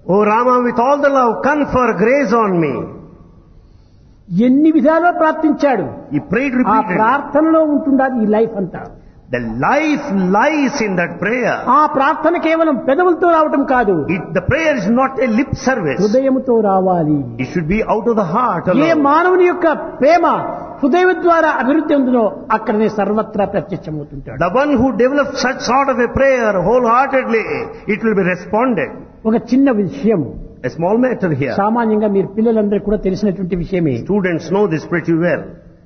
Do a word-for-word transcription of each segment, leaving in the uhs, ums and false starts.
O Rama, with all the love, confer grace on me. ఎన్ని విధాలో ప్రార్థించాడు. He prayed ఆ repeatedly. ప్రార్థనలో ఉంటుండాలి ఈ లైఫ్ అంతా. The life lies in that prayer. ఆ ప్రార్థన కేవలం పెదవులతో రావటం కాదు, It, the prayer is not a lip service. హృదయముతో రావాలి. It should be out of the heart A alone. మానవుని యొక్క ప్రేమ హృదయం ద్వారా అభివృద్ధి ఉందో అక్కడనే సర్వత్రా ప్రత్యక్షమవుతుంటాడు. The one who develops such sort of a prayer wholeheartedly, it will be responded. ఒక చిన్న విషయం, A small matter here. సామాన్యంగా మీరు పిల్లలందరికీ కూడా తెలిసినటువంటి విషయమే. Students know this pretty well.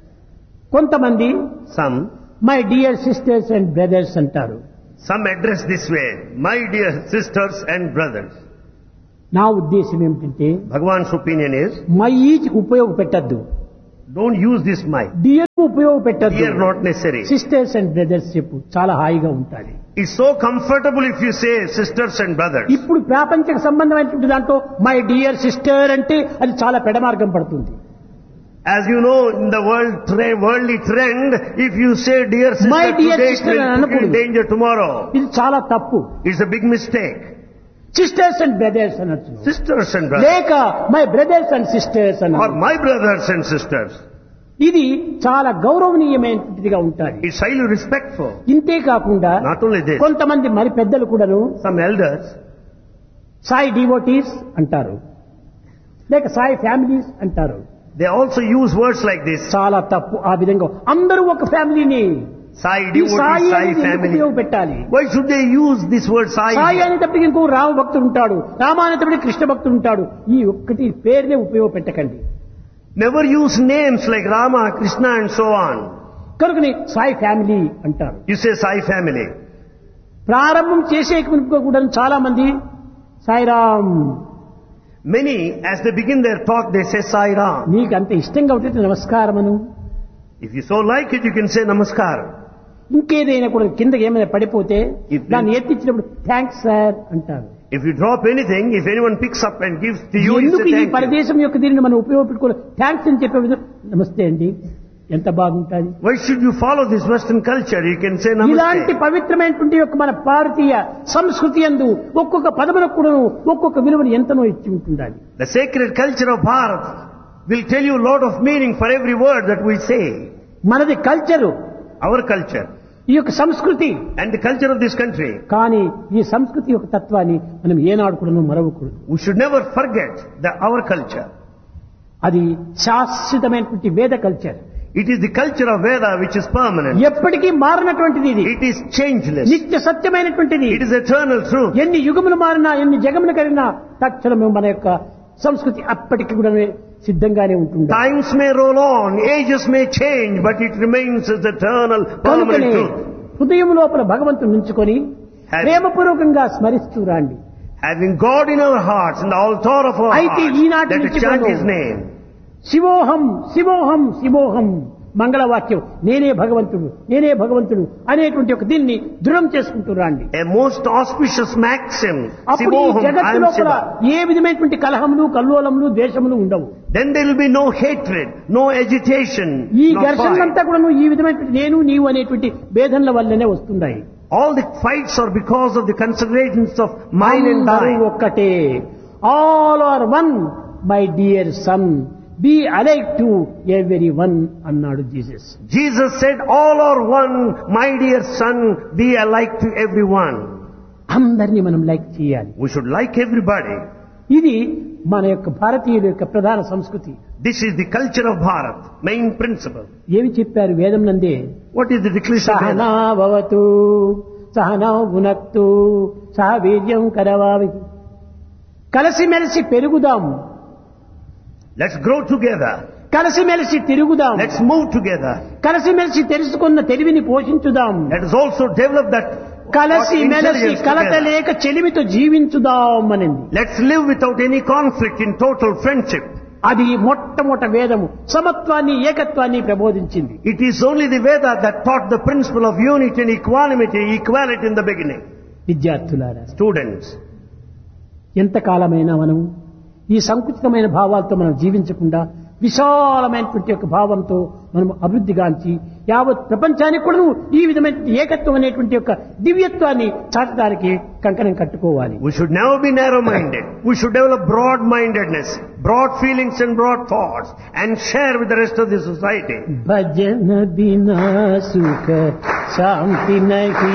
కొంతమంది Some, my dear sisters and brothers అంటారు. some address this way, my dear sisters and brothers. నా ఉద్దేశం ఏమిటంటే Bhagavan's opinion is, my is ఉపయోగపెట్టద్దు, don't use this my. Dear ఉపయోగపెట్టద్దు, Dear not necessary. Sisters and brothers చెప్పు, చాలా హాయిగా ఉంటుంది. It's so comfortable if you say sisters and brothers. ఇప్పుడు ప్రాపంచిక సంబంధమైనటువంటి దాంట్లో మై డియర్ సిస్టర్ అంటే అది చాలా పెడమార్గం పడుతుంది. As you know, in the world tre- worldly trend, if you say dear sister My dear today, sister it will అని put you in అనకూడదు. danger tomorrow. ఇది చాలా తప్పు. It's a big mistake. Sisters and brothers అనొచ్చు, Sisters and brothers. లేక my brothers and sisters అన్న, Or my brothers and sisters. ఇది చాలా గౌరవనీయమైనటువంటిదిగా ఉంటుంది. It's highly respectful. ఇంతే కాకుండా Not only this, కొంతమంది మరి పెద్దలు కూడాను some elders, సాయి డివోటీస్ అంటారు, లేక సాయి ఫ్యామిలీస్ అంటారు. they also use words like this. చాలా తప్పు. ఆ విధంగా అందరూ ఒక ఫ్యామిలీని Sai ఈ devotee, సాయి Sai అనేది ఎందుకు family. ఉపయోగపెట్టాలి? Why should they use this word Sai Sai? అనేటప్పటికి ఇంకో రామ భక్తుడు ఉంటాడు, రామ అనేటప్పటికి కృష్ణ భక్తుడు ఉంటాడు. ఈ ఒక్కటి పేరునే ఉపయోగపెట్టకండి. Never use names like Rama, Krishna and so on. కనుకని సాయి ఫ్యామిలీ అంటారు. You say Sai family. ప్రారంభం చేసే కూడా చాలా మంది Sairam, Many, as they begin their talk, they say Sai Ram. నీకు అంత ఇష్టంగా ఉంటుంది నమస్కారమను. If you so like it, you can say Namaskar. ఇంకేదైనా కూడా కింద ఏమైనా పడిపోతే If- దాన్ని ఎత్తిచ్చినప్పుడు థ్యాంక్స్ సార్ అంటారు. If you drop anything, if anyone picks up and gives to you, you ఎందుకు say ఈ thank you. పరదేశం యొక్క దీనిని మనం ఉపయోగపెట్టుకోవాలి? థ్యాంక్స్ అని చెప్పే విధంగా నమస్తే అండి, ఎంత బాగుంటుంది. Why should you follow this Western culture? You can say ఇలాంటి Namaste. పవిత్రమైనటువంటి యొక్క మన భారతీయ సంస్కృతి యందు ఒక్కొక్క పదములకు కూడా ఒక్కొక్క విలువను ఎంతనో ఇచ్చి ఉంటుండాలి. The sacred culture of Bharat will tell you a lot of meaning for every word that we say. మనది కల్చరు, Our culture ఈ యొక్క సంస్కృతి. and the culture of this country. కానీ ఈ సంస్కృతి యొక్క తత్వాన్ని మనం ఏనాడు కూడా మరవకూడదు. We should never forget the, our culture. అది శాశ్వతమైనటువంటి వేద culture. It is the culture of Veda which is permanent. ఎప్పటికీ మారినటువంటిది ఇది. It is changeless. నిత్య సత్యమైనటువంటిది. It is eternal truth. ఎన్ని యుగములు మారినా ఎన్ని జగములు కలిగినా తక్షణమే మన యొక్క సంస్కృతి అప్పటికి కూడా సిద్ధంగానే ఉంటుంది. Times may roll on, ages may change, but it remains as eternal, permanent కనుకనే truth. హృదయం లోపల భగవంతుని ఉంచుకొని Have- ప్రేమపూర్వకంగా స్మరిస్తూ రాండి. Having God in our hearts, in the altar of our అయితే hearts, ఈనాటి let us నుంచి chant మనం His name. శివోహం శివోహం శివోహం మంగళవాక్యం, నేనే భగవంతుడు నేనే భగవంతుడు అనేటువంటి ఒక దీన్ని దృఢం చేసుకుంటూ రాండి. A most auspicious maxim. అప్పుడు ఈ Sivoham, I జగత్తు am లోపల Shiva. ఏ విధమైనటువంటి కలహములు కల్లోలములు ద్వేషములు ఉండవు. Then there will be no hatred, no agitation, ఈ no ఘర్షణ fight. అంతా కూడా ఈ విధమైనటువంటి నేను నీవు అనేటువంటి భేదనల వల్లనే వస్తున్నాయి. All the fights are because of the considerations of mine and అందరూ thine. ఒక్కటే. All are one my dear son, be alike to every one అన్నాడు Jesus. Jesus said, all are one, my dear son, be alike to everyone. అందరినీ మనం like చేయాలి. We should like everybody. ఇది మన యొక్క భారతీయుల యొక్క ప్రధాన సంస్కృతి. This is the culture of Bharat, main principle. ఏమి చెప్పారు వేదం నందే? What is the declaration of Sahana Veda? భవతు సహనా భునక్తు సహ వీర్యం కరవావహి. కలిసిమెలిసి పెరుగుదాం, Let's grow together. కలిసిమెలిసి తిరుగుదాం, Let's move together. కలిసిమెలిసి తెలుసుకున్న తెలివిని పోషించుదాం, Let us also develop that కలిసి మెలిసి intelligence కలత together. లేక చెలిమితో జీవించుదాం అనింది. Let's live without any conflict in total friendship. అది మొట్టమొదట వేదము సమత్వాన్ని ఏకత్వాన్ని ప్రబోధించింది. It is only the Veda that taught the principle of unity and equanimity, equality in the beginning. విద్యార్థులారా, Students, ఎంతకాలమైనా మనం ఈ సంకుచితమైన భావాలతో మనం జీవించకుండా విశాలమైనటువంటి ఒక భావంతో మనం అభివృద్ధిగాంచి యావత్ ప్రపంచానికి కూడా ఈ విధమైన ఏకత్వం అనేటువంటి యొక్క దివ్యత్వాన్ని చాటడానికి కంకణం కట్టుకోవాలి. We should never be narrow-minded. We should develop broad-mindedness, broad feelings and broad thoughts, and share with the rest of the society. భజన బినా సుఖ శాంతి నహి